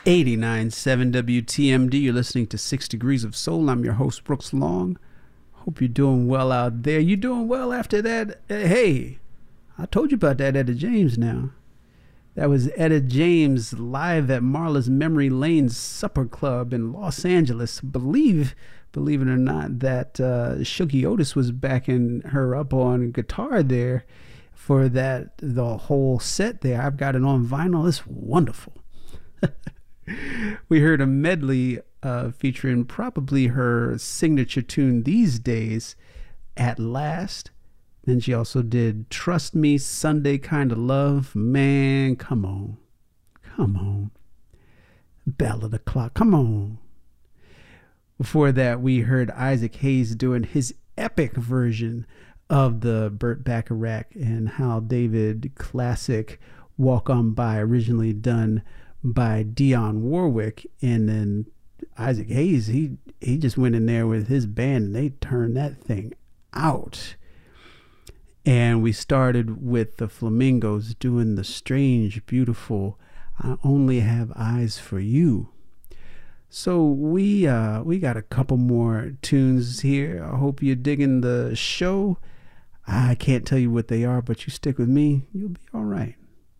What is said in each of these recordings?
89.7 WTMD. You're listening to 6 Degrees of Soul. I'm your host, Brooks Long. Hope you're doing well out there. You doing well after that? Hey, I told you about that Etta James now. That was Etta James live at Marla's Memory Lane Supper Club in Los Angeles. Believe it or not, that Shuggie Otis was backing her up on guitar there for the whole set there. I've got it on vinyl. It's wonderful. We heard a medley featuring probably her signature tune these days, At Last. Then she also did Trust Me, Sunday Kind of Love. Man, come on. Ballad O'Clock, come on. Before that, we heard Isaac Hayes doing his epic version of the Burt Bacharach and Hal David classic Walk On By, originally done by Dionne Warwick. And then Isaac Hayes, he just went in there with his band and they turned that thing out. And we started with the Flamingos doing the strange, beautiful I Only Have Eyes for You. So we got a couple more tunes here. I hope you're digging the show. I can't tell you what they are, but you stick with me, you'll be all right.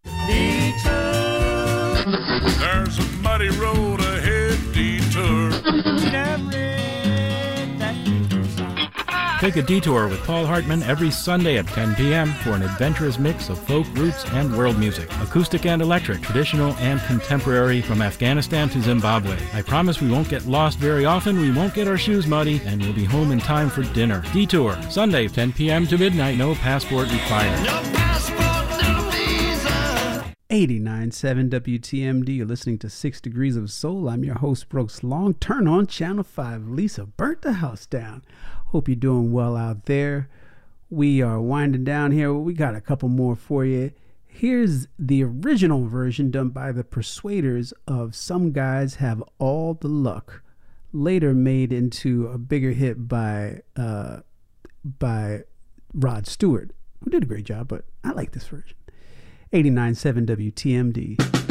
There's a muddy road ahead, detour. Take a detour with Paul Hartman every Sunday at 10 p.m. for an adventurous mix of folk, roots, and world music. Acoustic and electric, traditional and contemporary, from Afghanistan to Zimbabwe. I promise we won't get lost very often, we won't get our shoes muddy, and we'll be home in time for dinner. Detour, Sunday, 10 p.m. to midnight, no passport required. 89.7 WTMD. You're listening to 6 Degrees of Soul. I'm your host, Brooks Long. Turn on Channel 5. Lisa burnt the house down. Hope you're doing well out there. We are winding down here. We got a couple more for you. Here's the original version done by the Persuaders of Some Guys Have All the Luck, later made into a bigger hit by Rod Stewart, who did a great job, but I like this version. 89.7 WTMD.